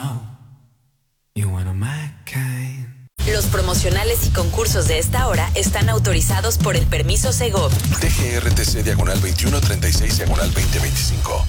Los promocionales y concursos de esta hora están autorizados por el permiso Segov. TGRTC /2136/2025.